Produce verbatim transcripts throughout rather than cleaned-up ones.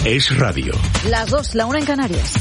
Es radio. Las dos, la una en Canarias.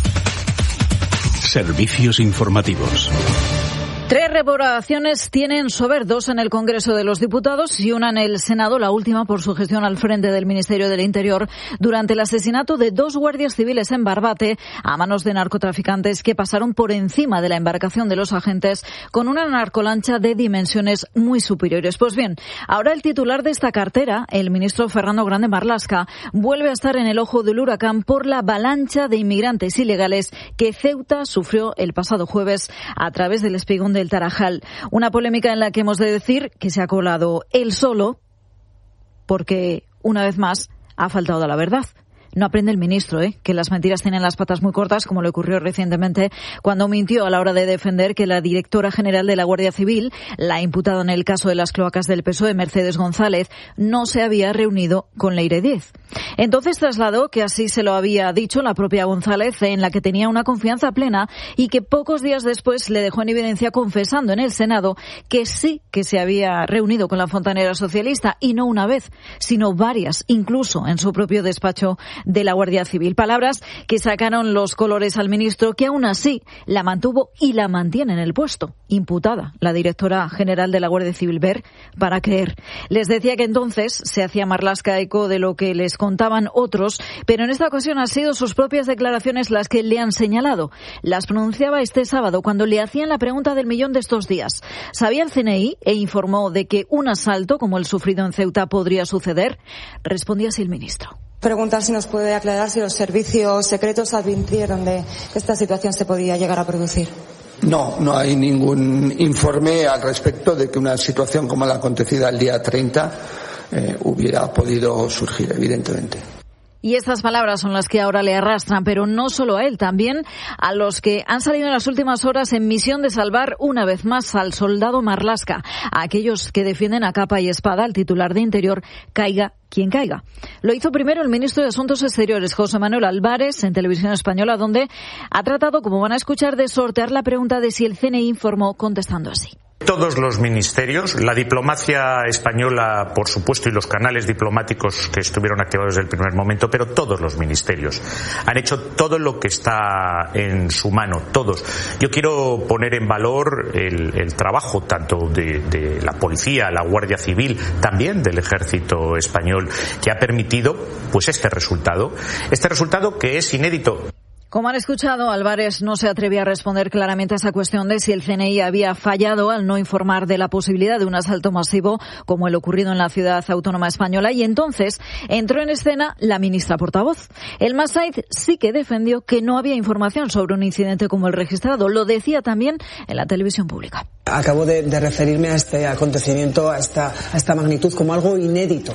Servicios informativos. Tres reprobaciones tienen Sober, dos en el Congreso de los Diputados y una en el Senado, la última por su gestión al frente del Ministerio del Interior durante el asesinato de dos guardias civiles en Barbate a manos de narcotraficantes que pasaron por encima de la embarcación de los agentes con una narcolancha de dimensiones muy superiores. Pues bien, ahora el titular de esta cartera, el ministro Fernando Grande Marlaska, vuelve a estar en el ojo del huracán por la avalancha de inmigrantes ilegales que Ceuta sufrió el pasado jueves a través del espigón del Tarajal. Una polémica en la que hemos de decir que se ha colado él solo porque, una vez más, ha faltado a la verdad. No aprende el ministro, ¿eh? que las mentiras tienen las patas muy cortas, como le ocurrió recientemente cuando mintió a la hora de defender que la directora general de la Guardia Civil, la imputada en el caso de las cloacas del P S O E, Mercedes González, no se había reunido con Leire Díez. Entonces trasladó que así se lo había dicho la propia González, en la que tenía una confianza plena y que pocos días después le dejó en evidencia confesando en el Senado que sí que se había reunido con la fontanera socialista, y no una vez, sino varias, incluso en su propio despacho de la Guardia Civil. Palabras que sacaron los colores al ministro, que aún así la mantuvo y la mantiene en el puesto, imputada la directora general de la Guardia Civil. Ver para creer. Les decía que entonces se hacía Marlaska eco de lo que les contaban otros, pero en esta ocasión han sido sus propias declaraciones las que le han señalado. Las pronunciaba este sábado cuando le hacían la pregunta del millón de estos días. ¿Sabía el C N I e informó de que un asalto como el sufrido en Ceuta podría suceder? Respondía así el ministro. Preguntar si nos puede aclarar si los servicios secretos advirtieron de que esta situación se podía llegar a producir. No, no hay ningún informe al respecto de que una situación como la acontecida el día treinta eh, hubiera podido surgir, evidentemente. Y estas palabras son las que ahora le arrastran, pero no solo a él, también a los que han salido en las últimas horas en misión de salvar una vez más al soldado Marlaska, a aquellos que defienden a capa y espada al titular de Interior, caiga quien caiga. Lo hizo primero el ministro de Asuntos Exteriores, José Manuel Álvarez, en Televisión Española, donde ha tratado, como van a escuchar, de sortear la pregunta de si el C N I informó, contestando así. Todos los ministerios, la diplomacia española, por supuesto, y los canales diplomáticos que estuvieron activados desde el primer momento, pero todos los ministerios han hecho todo lo que está en su mano, todos. Yo quiero poner en valor el, el trabajo tanto de, de la policía, la Guardia Civil, también del Ejército español, que ha permitido pues este resultado, este resultado que es inédito. Como han escuchado, Álvarez no se atrevía a responder claramente a esa cuestión de si el C N I había fallado al no informar de la posibilidad de un asalto masivo como el ocurrido en la ciudad autónoma española, y entonces entró en escena la ministra portavoz. El Massaid sí que defendió que no había información sobre un incidente como el registrado. Lo decía también en la televisión pública. Acabo de, de referirme a este acontecimiento, a esta, a esta magnitud, como algo inédito.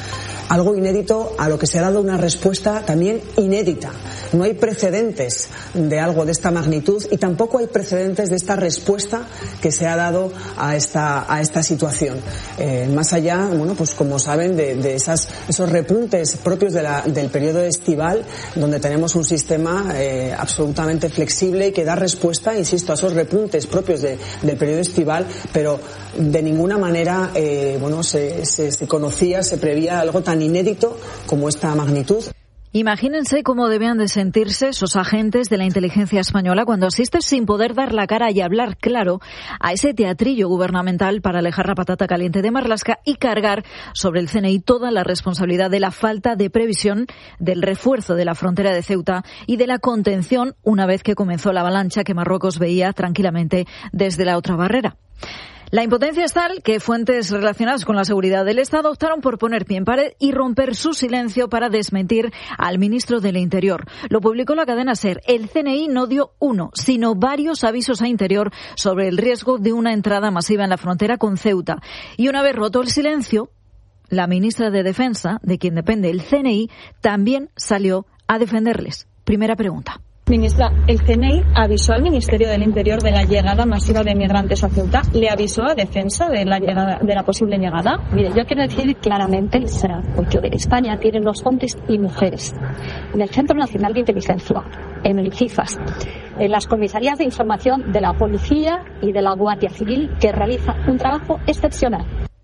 Algo inédito a lo que se ha dado una respuesta también inédita. No hay precedentes de algo de esta magnitud y tampoco hay precedentes de esta respuesta que se ha dado a esta a esta situación. Eh, más allá, bueno, pues como saben, de, de esas esos repuntes propios de la, del periodo estival, donde tenemos un sistema eh, absolutamente flexible y que da respuesta, insisto, a esos repuntes propios de, del periodo estival, pero de ninguna manera, eh, bueno, se, se, se conocía, se prevía algo tan inédito como esta magnitud. Imagínense cómo debían de sentirse esos agentes de la inteligencia española cuando asisten sin poder dar la cara y hablar claro a ese teatrillo gubernamental para alejar la patata caliente de Marlaska y cargar sobre el C N I toda la responsabilidad de la falta de previsión, del refuerzo de la frontera de Ceuta y de la contención una vez que comenzó la avalancha que Marruecos veía tranquilamente desde la otra barrera. La impotencia es tal que fuentes relacionadas con la seguridad del Estado optaron por poner pie en pared y romper su silencio para desmentir al ministro del Interior. Lo publicó la cadena SER. El C N I no dio uno, sino varios avisos a Interior sobre el riesgo de una entrada masiva en la frontera con Ceuta. Y una vez roto el silencio, la ministra de Defensa, de quien depende el C N I, también salió a defenderles. Primera pregunta. Ministra, el C N I avisó al Ministerio del Interior de la llegada masiva de migrantes a Ceuta. ¿Le avisó a Defensa de la llegada, de la posible llegada? Mire, yo quiero decir claramente, porque España tiene los hombres y mujeres en el Centro Nacional de Inteligencia, en el CIFAS, en las comisarías de información de la Policía y de la Guardia Civil, que realizan un trabajo excepcional.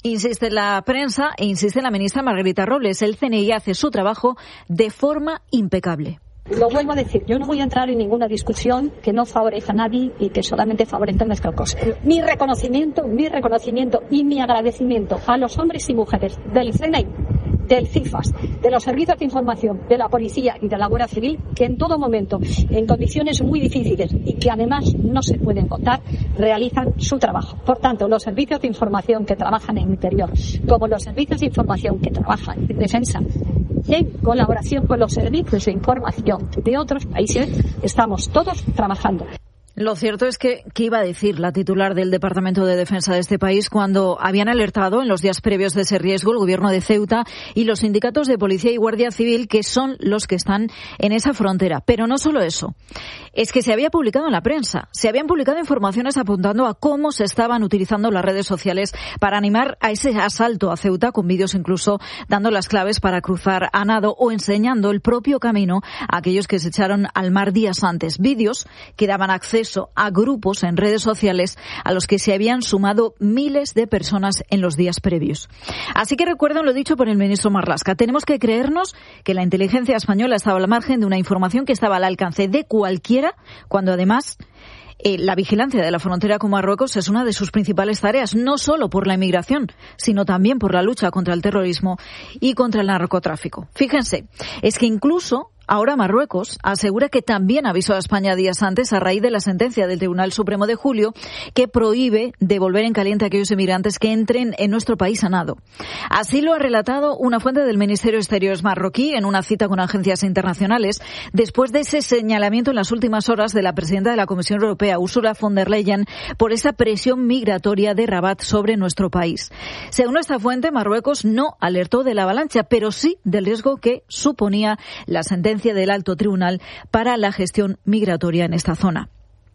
Insiste la prensa e insiste la ministra Margarita Robles. El C N I hace su trabajo de forma impecable. Lo vuelvo a decir, yo no voy a entrar en ninguna discusión que no favorezca a nadie y que solamente favorezca nuestra cosa. Mi reconocimiento, mi reconocimiento y mi agradecimiento a los hombres y mujeres del C N I, del CIFAS, de los servicios de información, de la policía y de la Guardia Civil, que en todo momento, en condiciones muy difíciles y que además no se pueden contar, realizan su trabajo. Por tanto, los servicios de información que trabajan en interior, como los servicios de información que trabajan en defensa, y en colaboración con los servicios de información de otros países, estamos todos trabajando. Lo cierto es que, ¿qué iba a decir la titular del Departamento de Defensa de este país cuando habían alertado en los días previos de ese riesgo el gobierno de Ceuta y los sindicatos de policía y guardia civil, que son los que están en esa frontera? Pero no solo eso, es que se había publicado en la prensa, se habían publicado informaciones apuntando a cómo se estaban utilizando las redes sociales para animar a ese asalto a Ceuta, con vídeos incluso dando las claves para cruzar a nado o enseñando el propio camino a aquellos que se echaron al mar días antes. Vídeos que daban acceso a grupos en redes sociales a los que se habían sumado miles de personas en los días previos. Así que recuerden lo dicho por el ministro Marlaska. Tenemos que creernos que la inteligencia española estaba al margen de una información que estaba al alcance de cualquiera, cuando además Eh, la vigilancia de la frontera con Marruecos es una de sus principales tareas, no solo por la inmigración, sino también por la lucha contra el terrorismo y contra el narcotráfico. Fíjense, es que incluso ahora Marruecos asegura que también avisó a España días antes a raíz de la sentencia del Tribunal Supremo de julio que prohíbe devolver en caliente a aquellos inmigrantes que entren en nuestro país a nado. Así lo ha relatado una fuente del Ministerio de Exteriores marroquí en una cita con agencias internacionales después de ese señalamiento en las últimas horas de la presidenta de la Comisión Europea, Ursula von der Leyen, por esa presión migratoria de Rabat sobre nuestro país. Según esta fuente, Marruecos no alertó de la avalancha, pero sí del riesgo que suponía la sentencia del Alto Tribunal para la gestión migratoria en esta zona.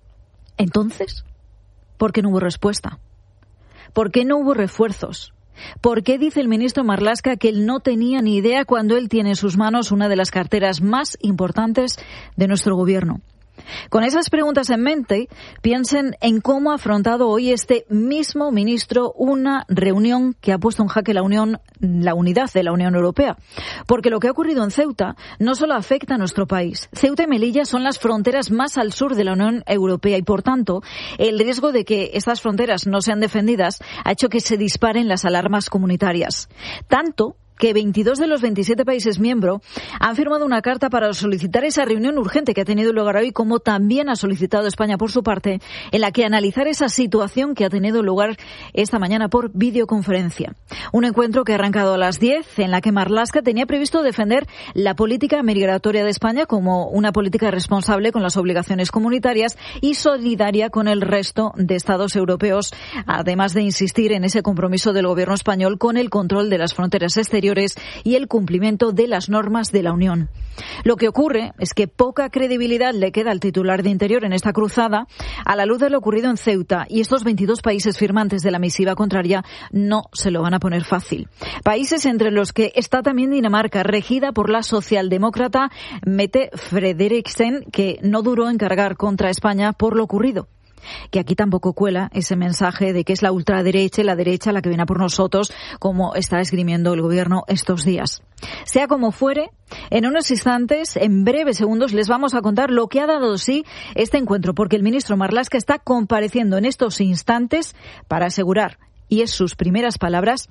Entonces, ¿por qué no hubo respuesta? ¿Por qué no hubo refuerzos? ¿Por qué dice el ministro Marlaska que él no tenía ni idea cuando él tiene en sus manos una de las carteras más importantes de nuestro gobierno? Con esas preguntas en mente, piensen en cómo ha afrontado hoy este mismo ministro una reunión que ha puesto en jaque la unión, la unidad de la Unión Europea. Porque lo que ha ocurrido en Ceuta no solo afecta a nuestro país. Ceuta y Melilla son las fronteras más al sur de la Unión Europea y, por tanto, el riesgo de que estas fronteras no sean defendidas ha hecho que se disparen las alarmas comunitarias. Tanto que veintidós de los veintisiete países miembros han firmado una carta para solicitar esa reunión urgente que ha tenido lugar hoy, como también ha solicitado España por su parte, en la que analizar esa situación que ha tenido lugar esta mañana por videoconferencia. Un encuentro que ha arrancado a las diez, en la que Marlaska tenía previsto defender la política migratoria de España como una política responsable con las obligaciones comunitarias y solidaria con el resto de Estados europeos, además de insistir en ese compromiso del gobierno español con el control de las fronteras exteriores y el cumplimiento de las normas de la Unión. Lo que ocurre es que poca credibilidad le queda al titular de Interior en esta cruzada a la luz de lo ocurrido en Ceuta, y estos veintidós países firmantes de la misiva contraria no se lo van a poner fácil. Países entre los que está también Dinamarca, regida por la socialdemócrata Mette Frederiksen, que no duró en cargar contra España por lo ocurrido. Que aquí tampoco cuela ese mensaje de que es la ultraderecha y la derecha la que viene a por nosotros, como está esgrimiendo el gobierno estos días. Sea como fuere, en unos instantes, en breves segundos, les vamos a contar lo que ha dado sí este encuentro, porque el ministro Marlaska está compareciendo en estos instantes para asegurar, y es sus primeras palabras,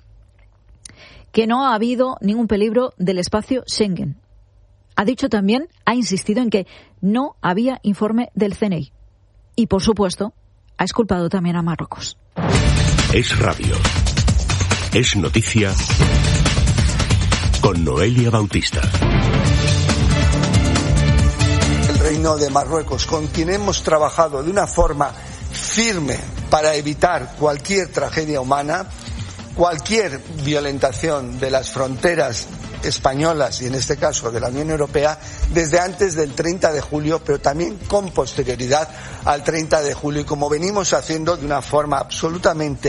que no ha habido ningún peligro del espacio Schengen. Ha dicho también, ha insistido en que no había informe del C N I. Y, por supuesto, ha exculpado también a Marruecos. Es radio. Es noticia con Noelia Bautista. El Reino de Marruecos, con quien hemos trabajado de una forma firme para evitar cualquier tragedia humana, cualquier violentación de las fronteras españolas y en este caso de la Unión Europea desde antes del treinta de julio, pero también con posterioridad al treinta de julio, y como venimos haciendo de una forma absolutamente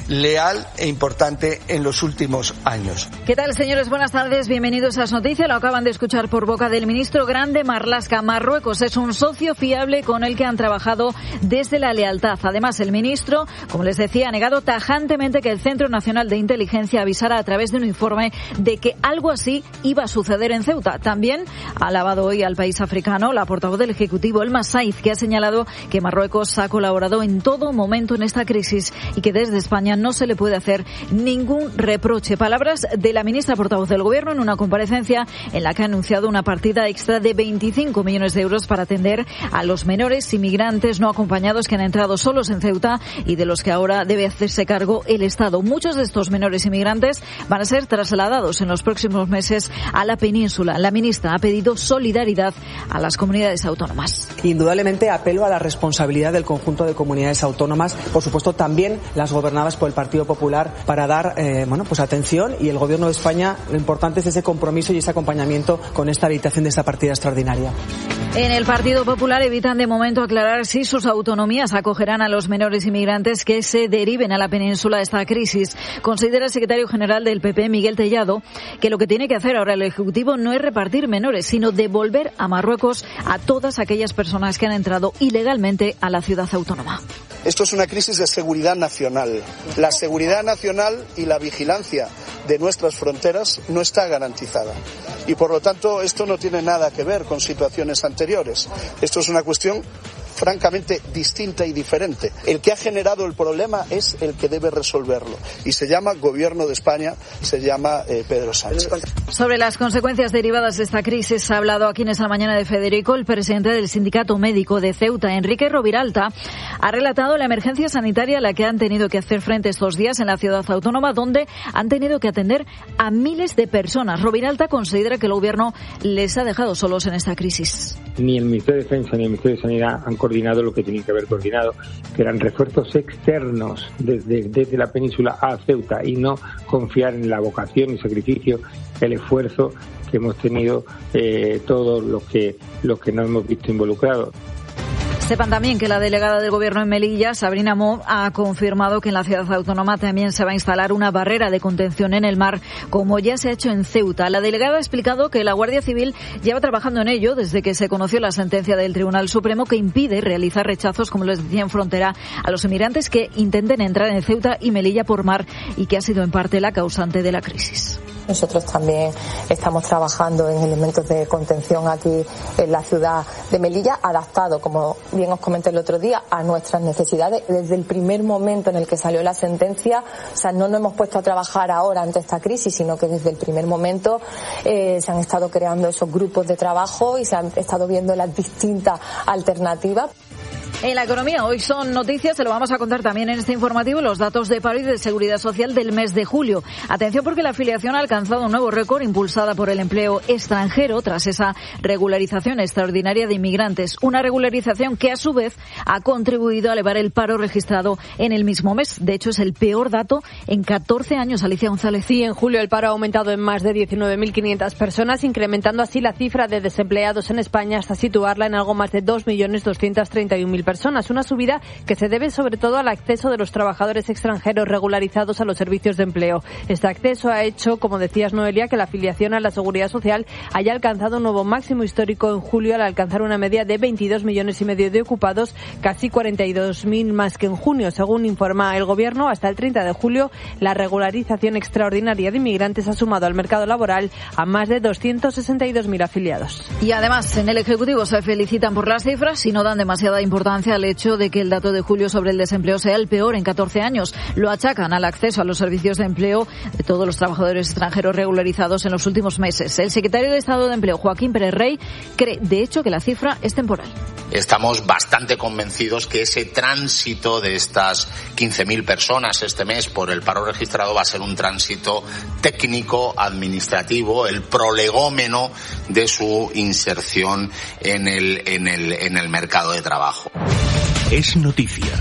leal e importante en los últimos años. ¿Qué tal, señores? Buenas tardes, bienvenidos a As Noticias. Lo acaban de escuchar por boca del ministro Grande Marlaska. Marruecos es un socio fiable con el que han trabajado desde la lealtad. Además, el ministro, como les decía, ha negado tajantemente que el Centro Nacional de Inteligencia avisara a través de un informe de que algo así iba a suceder en Ceuta. También ha alabado hoy al país africano la portavoz del Ejecutivo, Elma Said, que ha señalado que Marruecos ha colaborado en todo momento en esta crisis y que desde España no se le puede hacer ningún reproche. Palabras de la ministra portavoz del Gobierno en una comparecencia en la que ha anunciado una partida extra de veinticinco millones de euros para atender a los menores inmigrantes no acompañados que han entrado solos en Ceuta y de los que ahora debe hacerse cargo el Estado. Muchos de estos menores inmigrantes van a ser trasladados en los próximos meses a la península. La ministra ha pedido solidaridad a las comunidades autónomas. Indudablemente apelo a la responsabilidad del conjunto de comunidades autónomas, por supuesto también las gobernadas por el Partido Popular, para dar eh, bueno, pues atención, y el Gobierno de España, lo importante es ese compromiso y ese acompañamiento con esta habilitación de esta partida extraordinaria. En el Partido Popular evitan de momento aclarar si sus autonomías acogerán a los menores inmigrantes que se deriven a la península de esta crisis. Considera el secretario general del P P, Miguel Tellado, que lo que tiene que hacer ahora el Ejecutivo no es repartir menores, sino devolver a Marruecos a todas aquellas personas que han entrado ilegalmente a la ciudad autónoma. Esto es una crisis de seguridad nacional. La seguridad nacional y la vigilancia de nuestras fronteras no está garantizada. Y por lo tanto esto no tiene nada que ver con situaciones anteriores. Esto es una cuestión francamente distinta y diferente. El que ha generado el problema es el que debe resolverlo. Y se llama Gobierno de España, se llama eh, Pedro Sánchez. Sobre las consecuencias derivadas de esta crisis ha hablado aquí en esta mañana de Federico, el presidente del Sindicato Médico de Ceuta, Enrique Roviralta, ha relatado la emergencia sanitaria a la que han tenido que hacer frente estos días en la ciudad autónoma, donde han tenido que atender a miles de personas. Roviralta considera que el Gobierno les ha dejado solos en esta crisis. Ni el Ministerio de Defensa ni el Ministerio de Sanidad han coordinado lo que tenían que haber coordinado, que eran refuerzos externos desde, desde la península a Ceuta, y no confiar en la vocación, el sacrificio, el esfuerzo que hemos tenido eh, todos los que, los que nos hemos visto involucrados. Sepan también que la delegada del Gobierno en Melilla, Sabrina Mo, ha confirmado que en la ciudad autónoma también se va a instalar una barrera de contención en el mar, como ya se ha hecho en Ceuta. La delegada ha explicado que la Guardia Civil lleva trabajando en ello desde que se conoció la sentencia del Tribunal Supremo que impide realizar rechazos, como les decía, en frontera a los inmigrantes que intenten entrar en Ceuta y Melilla por mar, y que ha sido en parte la causante de la crisis. Nosotros también estamos trabajando en elementos de contención aquí en la ciudad de Melilla, adaptado, como bien os comenté el otro día, a nuestras necesidades. Desde el primer momento en el que salió la sentencia, o sea, no nos hemos puesto a trabajar ahora ante esta crisis, sino que desde el primer momento eh, se han estado creando esos grupos de trabajo y se han estado viendo las distintas alternativas. En la economía, hoy son noticias, se lo vamos a contar también en este informativo, los datos de paro y de seguridad social del mes de julio. Atención, porque la afiliación ha alcanzado un nuevo récord impulsada por el empleo extranjero tras esa regularización extraordinaria de inmigrantes. Una regularización que a su vez ha contribuido a elevar el paro registrado en el mismo mes. De hecho, es el peor dato en catorce años. Alicia González. Sí, en julio el paro ha aumentado en más de diecinueve mil quinientas personas, incrementando así la cifra de desempleados en España hasta situarla en algo más de dos millones doscientos treinta y un mil personas, una subida que se debe sobre todo al acceso de los trabajadores extranjeros regularizados a los servicios de empleo. Este acceso ha hecho, como decías, Noelia, que la afiliación a la Seguridad Social haya alcanzado un nuevo máximo histórico en julio al alcanzar una media de veintidós millones y medio de ocupados, casi cuarenta y dos mil más que en junio. Según informa el Gobierno, hasta el treinta de julio la regularización extraordinaria de inmigrantes ha sumado al mercado laboral a más de doscientos sesenta y dos mil afiliados. Y además, en el Ejecutivo se felicitan por las cifras y no dan demasiada importancia al hecho de que el dato de julio sobre el desempleo sea el peor en catorce años. Lo achacan al acceso a los servicios de empleo de todos los trabajadores extranjeros regularizados en los últimos meses. El secretario de Estado de Empleo, Joaquín Pérez Rey, cree, de hecho, que la cifra es temporal. Estamos bastante convencidos que ese tránsito de estas quince mil personas este mes por el paro registrado va a ser un tránsito técnico, administrativo, el prolegómeno de su inserción en el, en el, en el mercado de trabajo. Es noticia.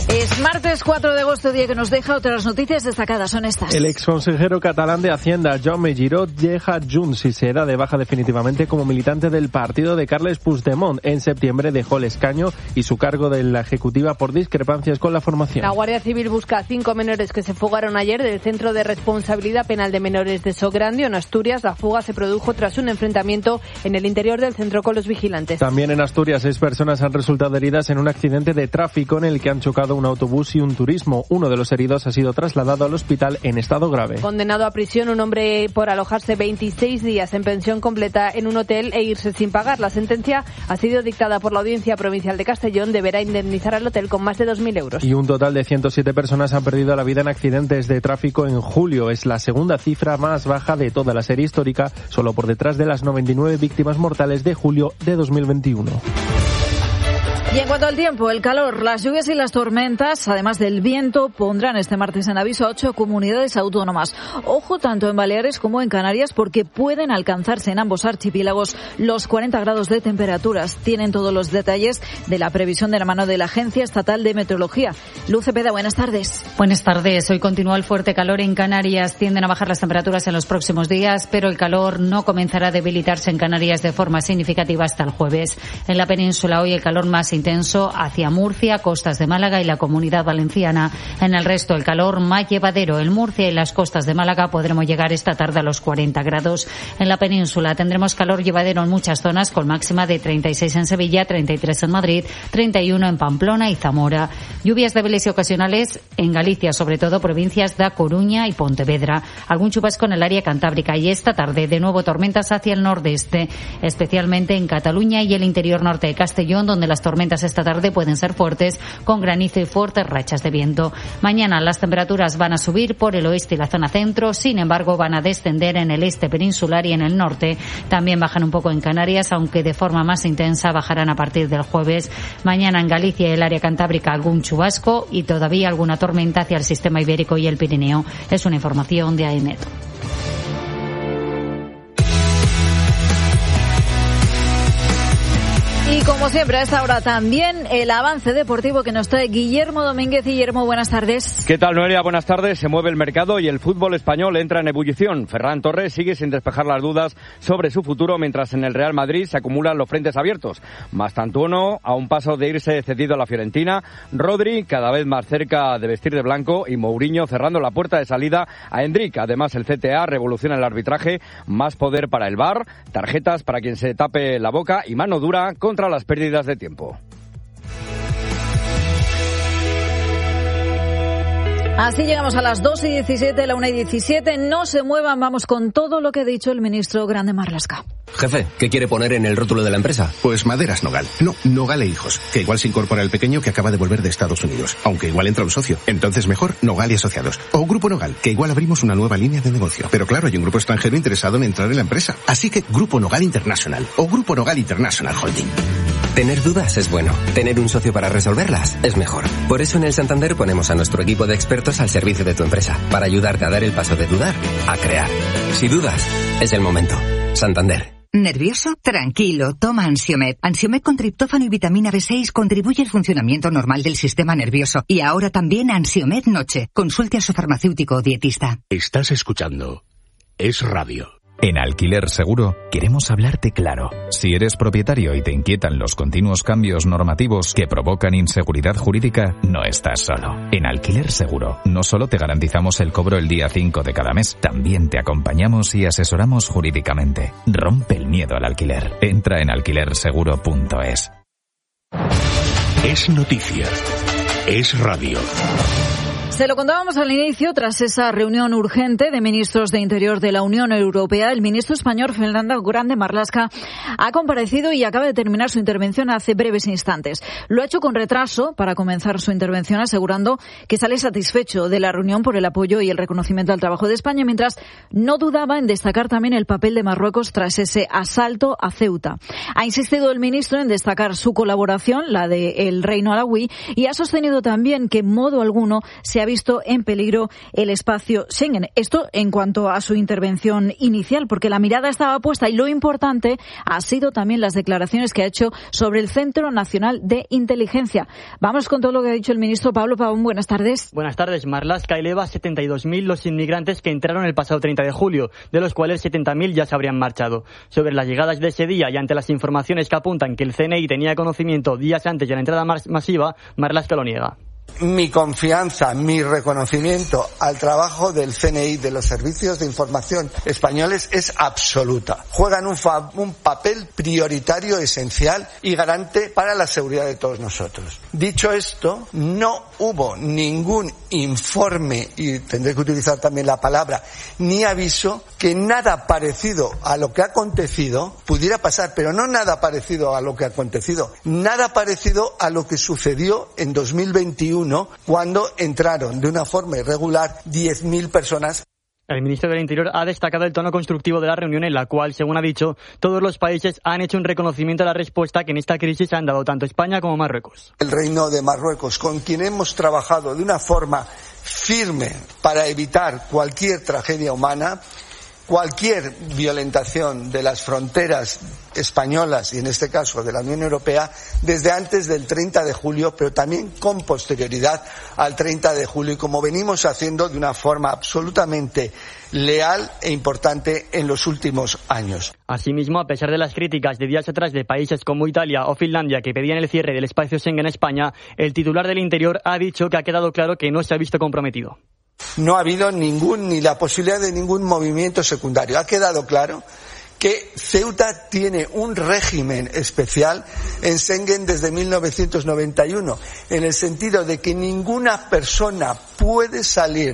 Es martes cuatro de agosto, día que nos deja otras noticias destacadas. Son estas. El exconsejero catalán de Hacienda, Jaume Giró, deja Junts y se da de baja definitivamente como militante del partido de Carles Puigdemont. En septiembre dejó el escaño y su cargo de la ejecutiva por discrepancias con la formación. La Guardia Civil busca a cinco menores que se fugaron ayer del Centro de Responsabilidad Penal de Menores de Sograndio, en Asturias. La fuga se produjo tras un enfrentamiento en el interior del centro con los vigilantes. También en Asturias, seis personas han resultado heridas en un accidente de tráfico en el que han chocado un autobús y un turismo. Uno de los heridos ha sido trasladado al hospital en estado grave. Condenado a prisión un hombre por alojarse veintiséis días en pensión completa en un hotel e irse sin pagar. La sentencia ha sido dictada por la Audiencia Provincial de Castellón. Deberá indemnizar al hotel con más de dos mil euros. Y un total de ciento siete personas han perdido la vida en accidentes de tráfico en julio. Es la segunda cifra más baja de toda la serie histórica, solo por detrás de las noventa y nueve víctimas mortales de julio de dos mil veintiuno. Y en cuanto al tiempo, el calor, las lluvias y las tormentas, además del viento, pondrán este martes en aviso a ocho comunidades autónomas. Ojo tanto en Baleares como en Canarias, porque pueden alcanzarse en ambos archipiélagos los cuarenta grados de temperaturas. Tienen todos los detalles de la previsión de la mano de la Agencia Estatal de Meteorología. Luz Cepeda, buenas tardes. Buenas tardes. Hoy continúa el fuerte calor en Canarias. Tienden a bajar las temperaturas en los próximos días, pero el calor no comenzará a debilitarse en Canarias de forma significativa hasta el jueves. En la península hoy el calor más intenso hacia Murcia, costas de Málaga y la Comunidad Valenciana. En el resto el calor más llevadero. En Murcia y las costas de Málaga podremos llegar esta tarde a los cuarenta grados. En la península tendremos calor llevadero en muchas zonas, con máxima de treinta y seis en Sevilla, treinta y tres en Madrid, treinta y uno en Pamplona y Zamora. Lluvias débiles y ocasionales en Galicia, sobre todo provincias de A Coruña y Pontevedra. Algún chubasco en el área cantábrica y esta tarde de nuevo tormentas hacia el nordeste, especialmente en Cataluña y el interior norte de Castellón, donde las tormentas esta tarde pueden ser fuertes, con granizo y fuertes rachas de viento. Mañana las temperaturas van a subir por el oeste y la zona centro, sin embargo van a descender en el este peninsular y en el norte. También bajan un poco en Canarias, aunque de forma más intensa bajarán a partir del jueves. Mañana en Galicia y el área cantábrica algún chubasco y todavía alguna tormenta hacia el sistema ibérico y el Pirineo. Es una información de AEMET. Y como siempre a esta hora también el avance deportivo que nos trae Guillermo Domínguez. Guillermo, buenas tardes. ¿Qué tal, Noelia? Buenas tardes. Se mueve el mercado y el fútbol español entra en ebullición. Ferran Torres sigue sin despejar las dudas sobre su futuro, mientras en el Real Madrid se acumulan los frentes abiertos. Mastantuono a un paso de irse cedido a la Fiorentina, Rodri cada vez más cerca de vestir de blanco y Mourinho cerrando la puerta de salida a Endrick. Además el C T A revoluciona el arbitraje, más poder para el V A R, tarjetas para quien se tape la boca y mano dura contra las pérdidas de tiempo. Así llegamos a las dos y diecisiete, la una y diecisiete. No se muevan, vamos con todo lo que ha dicho el ministro Grande Marlaska. Jefe, ¿qué quiere poner en el rótulo de la empresa? Pues Maderas Nogal. No, Nogal e Hijos. Que igual se incorpora el pequeño que acaba de volver de Estados Unidos. Aunque igual entra un socio. Entonces mejor Nogal y Asociados. O Grupo Nogal, que igual abrimos una nueva línea de negocio. Pero claro, hay un grupo extranjero interesado en entrar en la empresa. Así que Grupo Nogal International. O Grupo Nogal International Holding. Tener dudas es bueno. Tener un socio para resolverlas es mejor. Por eso en el Santander ponemos a nuestro equipo de expertos al servicio de tu empresa. Para ayudarte a dar el paso de dudar a crear. Si dudas, es el momento. Santander. ¿Nervioso? Tranquilo, toma Ansiomed. Ansiomed con triptófano y vitamina B seis contribuye al funcionamiento normal del sistema nervioso. Y ahora también Ansiomed Noche. Consulte a su farmacéutico o dietista. Estás escuchando Es Radio. En Alquiler Seguro queremos hablarte claro. Si eres propietario y te inquietan los continuos cambios normativos que provocan inseguridad jurídica, no estás solo. En Alquiler Seguro no solo te garantizamos el cobro el día cinco de cada mes, también te acompañamos y asesoramos jurídicamente. Rompe el miedo al alquiler. Entra en alquiler seguro punto es. Es noticia. Es radio. Se lo contábamos al inicio, tras esa reunión urgente de ministros de Interior de la Unión Europea, el ministro español Fernando Grande Marlaska ha comparecido y acaba de terminar su intervención hace breves instantes. Lo ha hecho con retraso para comenzar su intervención, asegurando que sale satisfecho de la reunión por el apoyo y el reconocimiento al trabajo de España, mientras no dudaba en destacar también el papel de Marruecos tras ese asalto a Ceuta. Ha insistido el ministro en destacar su colaboración, la del Reino Alauí, y ha sostenido también que en modo alguno se se ha visto en peligro el espacio Schengen. Esto en cuanto a su intervención inicial, porque la mirada estaba puesta y lo importante ha sido también las declaraciones que ha hecho sobre el Centro Nacional de Inteligencia. Vamos con todo lo que ha dicho el ministro Pablo Pavón. Buenas tardes. Buenas tardes. Marlaska eleva a setenta y dos mil los inmigrantes que entraron el pasado treinta de julio, de los cuales setenta mil ya se habrían marchado. Sobre las llegadas de ese día y ante las informaciones que apuntan que el C N I tenía conocimiento días antes de la entrada masiva, Marlaska lo niega. Mi confianza, mi reconocimiento al trabajo del C N I, de los servicios de información españoles, es absoluta. Juegan un, fa- un papel prioritario, esencial y garante para la seguridad de todos nosotros. Dicho esto, no hubo ningún informe, y tendré que utilizar también la palabra, ni aviso, que nada parecido a lo que ha acontecido pudiera pasar, pero no nada parecido a lo que ha acontecido, nada parecido a lo que sucedió en dos mil veintiuno, cuando entraron de una forma irregular diez mil personas. El ministro del Interior ha destacado el tono constructivo de la reunión en la cual, según ha dicho, todos los países han hecho un reconocimiento a la respuesta que en esta crisis han dado tanto España como Marruecos. El Reino de Marruecos, con quien hemos trabajado de una forma firme para evitar cualquier tragedia humana, cualquier violentación de las fronteras españolas y en este caso de la Unión Europea desde antes del treinta de julio, pero también con posterioridad al treinta de julio y como venimos haciendo de una forma absolutamente leal e importante en los últimos años. Asimismo, a pesar de las críticas de días atrás de países como Italia o Finlandia que pedían el cierre del espacio Schengen en España, el titular del Interior ha dicho que ha quedado claro que no se ha visto comprometido. No ha habido ningún, ni la posibilidad de ningún movimiento secundario. Ha quedado claro que Ceuta tiene un régimen especial en Schengen desde mil novecientos noventa y uno, en el sentido de que ninguna persona puede salir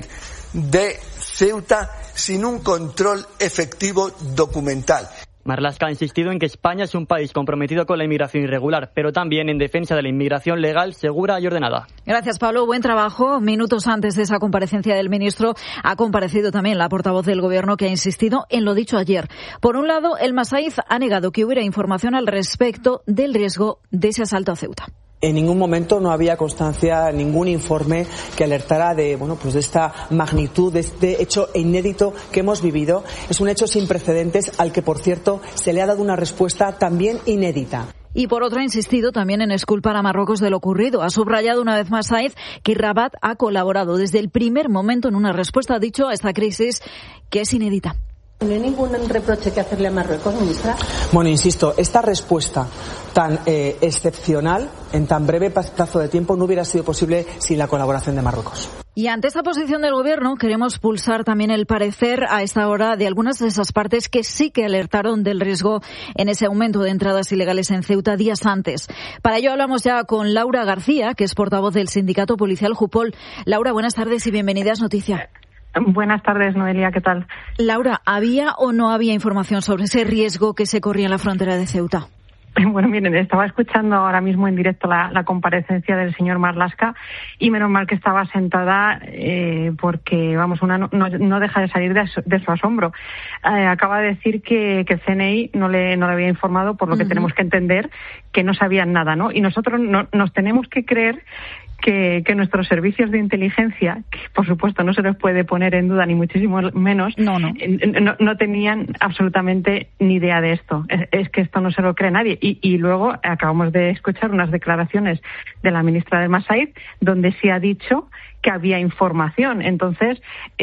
de Ceuta sin un control efectivo documental. Marlaska ha insistido en que España es un país comprometido con la inmigración irregular, pero también en defensa de la inmigración legal, segura y ordenada. Gracias, Pablo. Buen trabajo. Minutos antes de esa comparecencia del ministro, ha comparecido también la portavoz del Gobierno, que ha insistido en lo dicho ayer. Por un lado, el Masaiz ha negado que hubiera información al respecto del riesgo de ese asalto a Ceuta. En ningún momento no había constancia, ningún informe que alertara de, bueno, pues de esta magnitud, de este hecho inédito que hemos vivido. Es un hecho sin precedentes al que, por cierto, se le ha dado una respuesta también inédita. Y por otro ha insistido también en exculpar a Marruecos de lo ocurrido. Ha subrayado una vez más Said que Rabat ha colaborado desde el primer momento en una respuesta, ha dicho, a esta crisis que es inédita. ¿No hay ningún reproche que hacerle a Marruecos, ministra? Bueno, insisto, esta respuesta tan eh, excepcional, en tan breve plazo de tiempo, no hubiera sido posible sin la colaboración de Marruecos. Y ante esta posición del Gobierno, queremos pulsar también el parecer a esta hora de algunas de esas partes que sí que alertaron del riesgo en ese aumento de entradas ilegales en Ceuta días antes. Para ello hablamos ya con Laura García, que es portavoz del sindicato policial Jupol. Laura, buenas tardes y bienvenidas a Noticia. Buenas tardes, Noelia, ¿qué tal? Laura, ¿había o no había información sobre ese riesgo que se corría en la frontera de Ceuta? Bueno, miren, estaba escuchando ahora mismo en directo la, la comparecencia del señor Marlaska y menos mal que estaba sentada eh, porque, vamos, una no, no, no deja de salir de su, de su asombro. Eh, acaba de decir que, que el C N I no le, no le había informado, por lo uh-huh. que tenemos que entender que no sabían nada, ¿no? Y nosotros no, nos tenemos que creer Que, que nuestros servicios de inteligencia, que por supuesto no se los puede poner en duda ni muchísimo menos, no, no. No, no tenían absolutamente ni idea de esto. Es, es que esto no se lo cree nadie. Y, y luego acabamos de escuchar unas declaraciones de la ministra del Masaiz donde se ha dicho que había información. Entonces,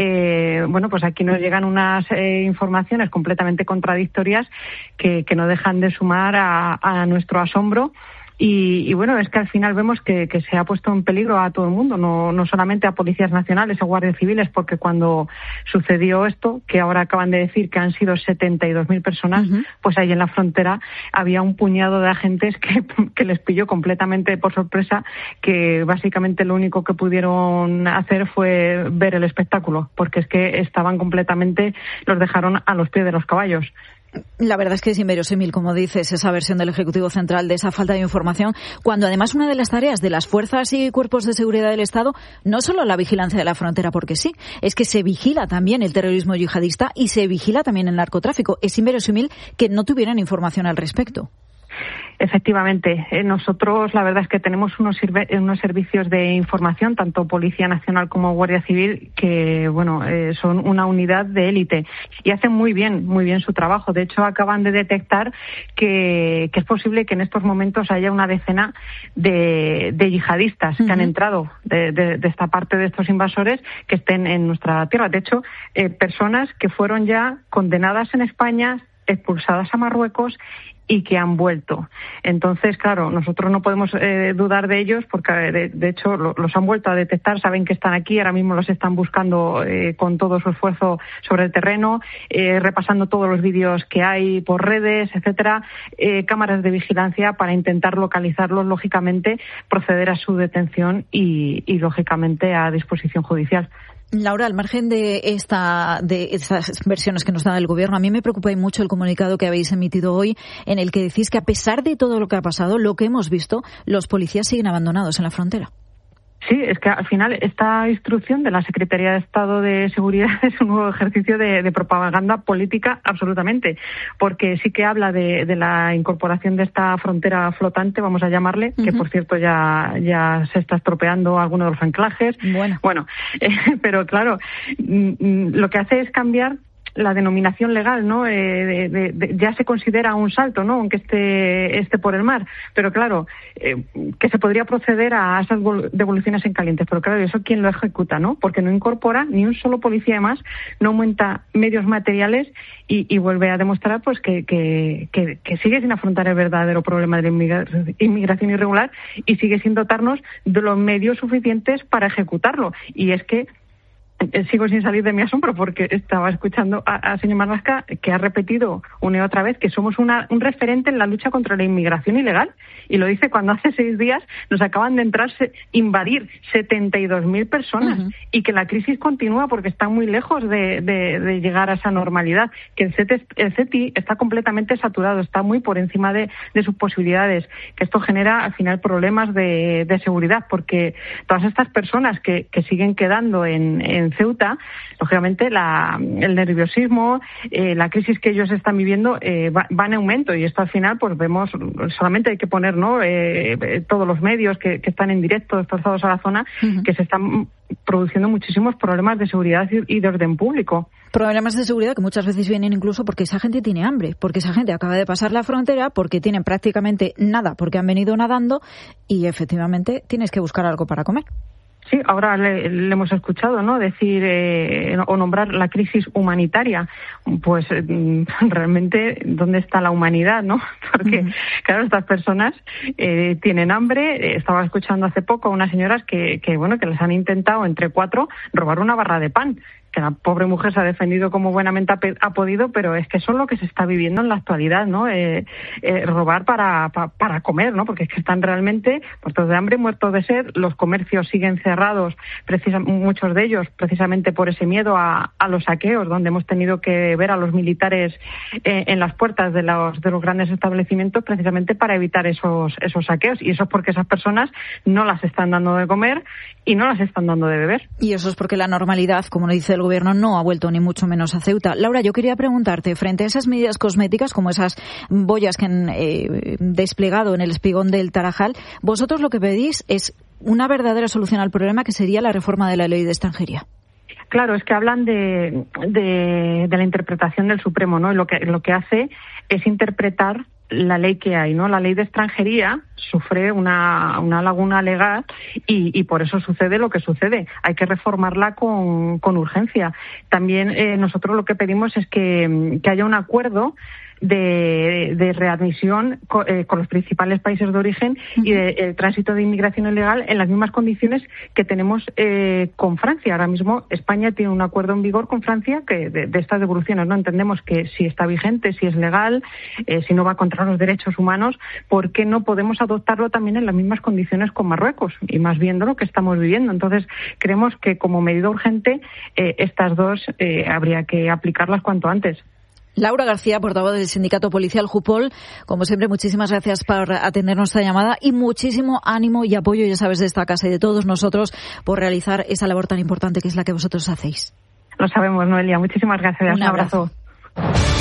eh, bueno, pues aquí nos llegan unas eh, informaciones completamente contradictorias que, que no dejan de sumar a, a nuestro asombro. Y, y bueno, es que al final vemos que, que se ha puesto en peligro a todo el mundo, no, no solamente a policías nacionales o guardias civiles, porque cuando sucedió esto, que ahora acaban de decir que han sido setenta y dos mil personas, uh-huh. pues ahí en la frontera había un puñado de agentes que, que les pilló completamente por sorpresa, que básicamente lo único que pudieron hacer fue ver el espectáculo, porque es que estaban completamente, los dejaron a los pies de los caballos. La verdad es que es inverosímil, como dices, esa versión del Ejecutivo Central de esa falta de información, cuando además una de las tareas de las fuerzas y cuerpos de seguridad del Estado no solo la vigilancia de la frontera, porque sí, es que se vigila también el terrorismo yihadista y se vigila también el narcotráfico. Es inverosímil que no tuvieran información al respecto. Efectivamente, eh, nosotros la verdad es que tenemos unos, sirve, unos servicios de información, tanto Policía Nacional como Guardia Civil, que bueno eh, son una unidad de élite y hacen muy bien, muy bien su trabajo. De hecho, acaban de detectar que, que es posible que en estos momentos haya una decena de, de yihadistas uh-huh. que han entrado de, de, de esta parte de estos invasores que estén en nuestra tierra. De hecho, eh, personas que fueron ya condenadas en España, expulsadas a Marruecos y que han vuelto. Entonces, claro, nosotros no podemos eh, dudar de ellos porque, de, de hecho, lo, los han vuelto a detectar, saben que están aquí, ahora mismo los están buscando eh, con todo su esfuerzo sobre el terreno, eh, repasando todos los vídeos que hay por redes, etcétera, eh, cámaras de vigilancia para intentar localizarlos, lógicamente, proceder a su detención y, y lógicamente, a disposición judicial. Laura, al margen de esta de estas versiones que nos da el Gobierno, a mí me preocupa y mucho el comunicado que habéis emitido hoy en el que decís que a pesar de todo lo que ha pasado, lo que hemos visto, los policías siguen abandonados en la frontera. Sí, es que al final esta instrucción de la Secretaría de Estado de Seguridad es un nuevo ejercicio de, de propaganda política, absolutamente, porque sí que habla de, de la incorporación de esta frontera flotante, vamos a llamarle, uh-huh. que por cierto ya ya se está estropeando alguno de los anclajes. Bueno, bueno eh, pero claro, lo que hace es cambiar la denominación legal, ¿no? Eh, de, de, de, ya se considera un salto, ¿no? Aunque esté, esté por el mar. Pero claro, eh, que se podría proceder a esas devoluciones en caliente. Pero claro, ¿eso quién lo ejecuta, no? Porque no incorpora ni un solo policía más, no aumenta medios materiales y, y vuelve a demostrar, pues, que, que, que, que sigue sin afrontar el verdadero problema de la inmigra- inmigración irregular y sigue sin dotarnos de los medios suficientes para ejecutarlo. Y es que sigo sin salir de mi asombro porque estaba escuchando al señor Marlaska que ha repetido una y otra vez que somos una, un referente en la lucha contra la inmigración ilegal y lo dice cuando hace seis días nos acaban de entrar, invadir setenta y dos mil personas uh-huh. y que la crisis continúa porque está muy lejos de, de, de llegar a esa normalidad, que el C E T I, el C E T I está completamente saturado, está muy por encima de, de sus posibilidades, que esto genera al final problemas de, de seguridad porque todas estas personas que, que siguen quedando en, en Ceuta, lógicamente la, el nerviosismo, eh, la crisis que ellos están viviendo eh, va, va en aumento y esto al final pues vemos, solamente hay que poner ¿no? eh, todos los medios que, que están en directo desplazados a la zona, uh-huh. que se están produciendo muchísimos problemas de seguridad y, y de orden público. Problemas de seguridad que muchas veces vienen incluso porque esa gente tiene hambre, porque esa gente acaba de pasar la frontera, porque tienen prácticamente nada, porque han venido nadando y efectivamente tienes que buscar algo para comer. Sí, ahora le, le hemos escuchado, ¿no? Decir eh, o nombrar la crisis humanitaria. Pues eh, realmente, ¿dónde está la humanidad, no? Porque, uh-huh. claro, estas personas eh, tienen hambre. Estaba escuchando hace poco a unas señoras que, que, bueno, que les han intentado entre cuatro robar una barra de pan. Que la pobre mujer se ha defendido como buenamente ha, pe- ha podido, pero es que eso es lo que se está viviendo en la actualidad, ¿no? Eh, eh, robar para, pa, para comer, ¿no? Porque es que están realmente muertos de hambre, muertos de sed, los comercios siguen cerrados, precisa, muchos de ellos precisamente por ese miedo a, a los saqueos, donde hemos tenido que ver a los militares eh, en las puertas de los, de los grandes establecimientos precisamente para evitar esos, esos saqueos. Y eso es porque esas personas no las están dando de comer y no las están dando de beber. Y eso es porque la normalidad, como lo dice el Gobierno, no ha vuelto ni mucho menos a Ceuta. Laura, yo quería preguntarte, frente a esas medidas cosméticas, como esas boyas que han eh, desplegado en el espigón del Tarajal, vosotros lo que pedís es una verdadera solución al problema, que sería la reforma de la Ley de Extranjería. Claro, es que hablan de, de, de la interpretación del Supremo, ¿no? Y lo que, lo que hace es interpretar la ley que hay, ¿no? La ley de extranjería sufre una, una laguna legal y, y por eso sucede lo que sucede. Hay que reformarla con, con urgencia. También eh, nosotros lo que pedimos es que, que haya un acuerdo de, de readmisión con, eh, con los principales países de origen uh-huh. y de eh, tránsito de inmigración ilegal en las mismas condiciones que tenemos eh, con Francia. Ahora mismo España tiene un acuerdo en vigor con Francia que de, de estas devoluciones, ¿no? Entendemos que si está vigente, si es legal, eh, si no va contra los derechos humanos, ¿por qué no podemos adoptarlo también en las mismas condiciones con Marruecos? Y más viendo lo que estamos viviendo. Entonces, creemos que como medida urgente eh, estas dos eh, habría que aplicarlas cuanto antes. Laura García, portavoz del Sindicato Policial Jupol, como siempre, muchísimas gracias por atender nuestra llamada y muchísimo ánimo y apoyo, ya sabes, de esta casa y de todos nosotros por realizar esa labor tan importante que es la que vosotros hacéis. Lo sabemos, Noelia. Muchísimas gracias. Un abrazo. Un abrazo.